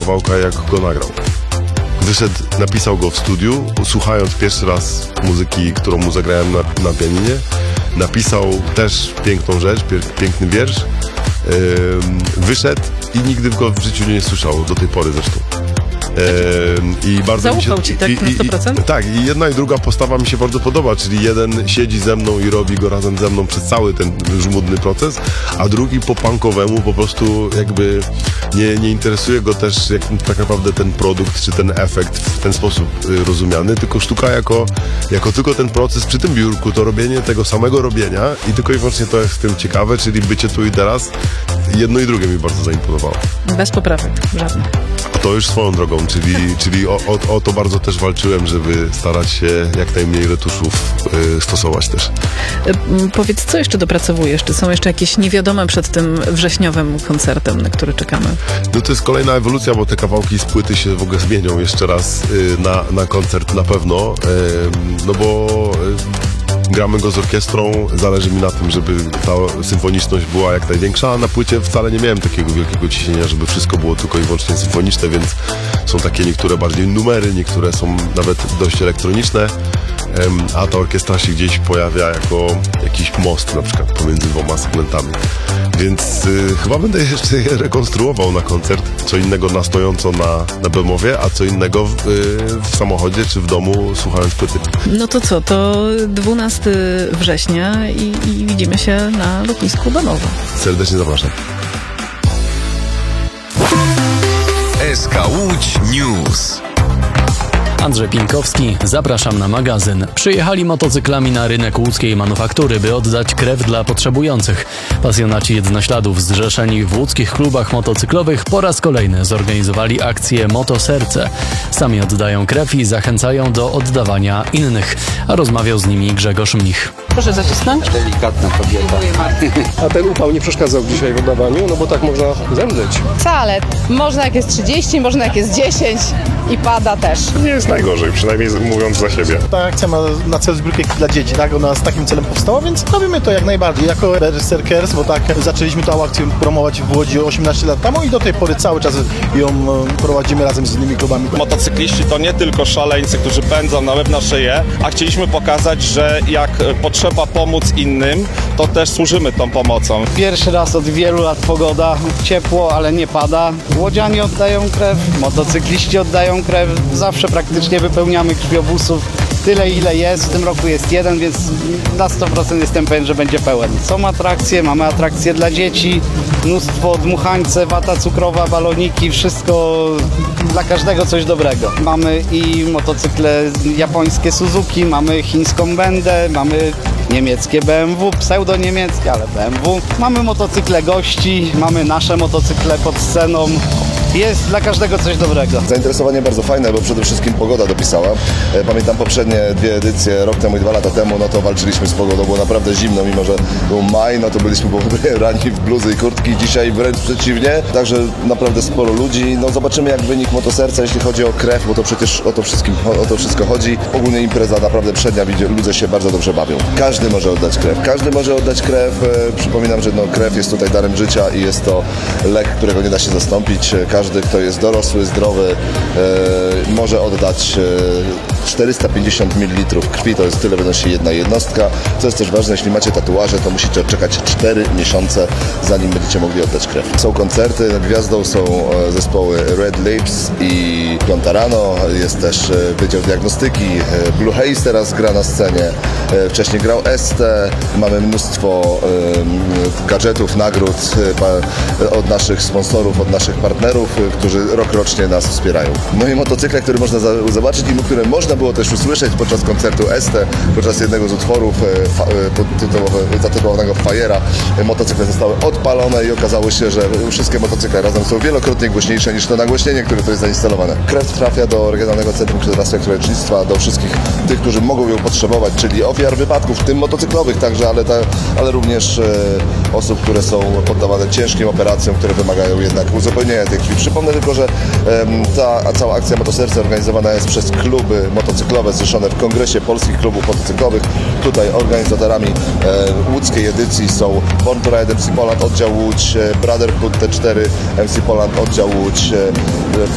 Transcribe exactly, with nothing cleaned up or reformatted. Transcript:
kawałka, jak go nagrał. Wyszedł, napisał go w studiu, słuchając pierwszy raz muzyki, którą mu zagrałem na, na pianinie. Napisał też piękną rzecz, piękny wiersz. Yy, wyszedł i nigdy go w życiu nie słyszał, do tej pory zresztą. Yy, i bardzo Zaufał mi się, ci tak i, na sto procent? I, tak, i jedna i druga postawa mi się bardzo podoba, czyli jeden siedzi ze mną i robi go razem ze mną przez cały ten żmudny proces, a drugi po punkowemu po prostu jakby nie, nie interesuje go też jak, tak naprawdę ten produkt czy ten efekt w ten sposób y, rozumiany, tylko sztuka jako, jako tylko ten proces przy tym biurku, to robienie tego samego robienia i tylko i wyłącznie to jest w tym ciekawe, czyli bycie tu i teraz. Jedno i drugie mi bardzo zaimponowało. Bez poprawek, żadnych. A to już swoją drogą, czyli, czyli o, o, o to bardzo też walczyłem, żeby starać się jak najmniej retuszów y, stosować też. Y, powiedz, co jeszcze dopracowujesz? Czy są jeszcze jakieś niewiadome przed tym wrześniowym koncertem, na który czekamy? No to jest kolejna ewolucja, bo te kawałki z płyty się w ogóle zmienią jeszcze raz y, na, na koncert na pewno, y, no bo y, gramy go z orkiestrą, zależy mi na tym, żeby ta symfoniczność była jak największa, a na płycie wcale nie miałem takiego wielkiego ciśnienia, żeby wszystko było tylko i wyłącznie symfoniczne, więc są takie niektóre bardziej numery, niektóre są nawet dość elektroniczne, a ta orkiestra się gdzieś pojawia jako jakiś most na przykład pomiędzy dwoma segmentami. Więc y, chyba będę jeszcze je rekonstruował na koncert, co innego na stojąco na, na bemowie, a co innego w, y, w samochodzie czy w domu słuchając płyty. No to co, to dwunastego września i, i widzimy się na lotnisku Bemowo. Serdecznie zapraszam. S K Łódź News. Andrzej Pieńkowski, zapraszam na magazyn. Przyjechali motocyklami na rynek łódzkiej manufaktury, by oddać krew dla potrzebujących. Pasjonaci jednośladów zrzeszeni w łódzkich klubach motocyklowych po raz kolejny zorganizowali akcję Moto Serce. Sami oddają krew i zachęcają do oddawania innych. A rozmawiał z nimi Grzegorz Mnich. Proszę zacisnąć. Delikatna kobieta. A ten upał nie przeszkadzał dzisiaj w oddawaniu, no bo tak można zemdleć. Wcale. Można jak jest trzydzieści, można jak jest dziesięć i pada też. Nie jest najgorzej, przynajmniej mówiąc za siebie. Ta akcja ma na celu zbiórkę dla dzieci, tak? Ona z takim celem powstała, więc robimy to jak najbardziej. Jako Berserkers, bo tak zaczęliśmy tą akcję promować w Łodzi osiemnaście lat temu i do tej pory cały czas ją prowadzimy razem z innymi klubami. Motocykliści to nie tylko szaleńcy, którzy pędzą na łeb na szyję, a chcieliśmy pokazać, że jak potrzeba pomóc innym, to też służymy tą pomocą. Pierwszy raz od wielu lat pogoda, ciepło, ale nie pada. Łodzianie oddają krew, motocykliści oddają krew. Zawsze praktycznie wypełniamy krwiobusów tyle, ile jest. W tym roku jest jeden, więc na sto procent jestem pewien, że będzie pełen. Są atrakcje, mamy atrakcje dla dzieci, mnóstwo dmuchańce, wata cukrowa, baloniki, wszystko dla każdego coś dobrego. Mamy i motocykle japońskie Suzuki, mamy chińską Bendę, mamy niemieckie B M W, pseudo-niemieckie, ale B M W. Mamy motocykle gości, mamy nasze motocykle pod sceną. Jest dla każdego coś dobrego. Zainteresowanie bardzo fajne, bo przede wszystkim pogoda dopisała. Pamiętam poprzednie dwie edycje, rok temu i dwa lata temu, no to walczyliśmy z pogodą, było naprawdę zimno, mimo że był maj, no to byliśmy rani w bluzy i kurtki, dzisiaj wręcz przeciwnie, także naprawdę sporo ludzi. No zobaczymy jak wynik Motoserca, jeśli chodzi o krew, bo to przecież o to, wszystkim, o to wszystko chodzi. Ogólnie impreza naprawdę przednia, ludzie się bardzo dobrze bawią. Każdy może oddać krew, każdy może oddać krew. Przypominam, że no, krew jest tutaj darem życia i jest to lek, którego nie da się zastąpić. Każdy, kto jest dorosły, zdrowy, e, może oddać e, czterysta pięćdziesiąt mililitrów krwi, to jest tyle wynosi jedna jednostka. Co jest też ważne, jeśli macie tatuaże, to musicie odczekać cztery miesiące, zanim będziecie mogli oddać krew. Są koncerty, gwiazdą są zespoły Red Lips i Contarano, jest też Wydział Diagnostyki, Blue Haze teraz gra na scenie, wcześniej grał Este, mamy mnóstwo e, gadżetów, nagród e, od naszych sponsorów, od naszych partnerów, którzy rok rocznie nas wspierają. No i motocykle, które można za, zobaczyć i które można było też usłyszeć podczas koncertu Este, podczas jednego z utworów e, zatytułowanego Fire'a. Motocykle zostały odpalone i okazało się, że wszystkie motocykle razem są wielokrotnie głośniejsze niż to nagłośnienie, które tu jest zainstalowane. Krew trafia do Regionalnego Centrum Krwiodawstwa i Krwiolecznictwa, do wszystkich tych, którzy mogą ją potrzebować, czyli ofiar wypadków, w tym motocyklowych także, ale, ta, ale również e, osób, które są poddawane ciężkim operacjom, które wymagają jednak uzupełnienia tej krwi. Przypomnę tylko, że um, ta cała akcja Motoserce organizowana jest przez kluby motocyklowe zrzeszone w Kongresie Polskich Klubów Motocyklowych. Tutaj organizatorami e, łódzkiej edycji są Born to Ride M C Poland, oddział Łódź, e, Brotherhood T cztery M C Poland, oddział Łódź,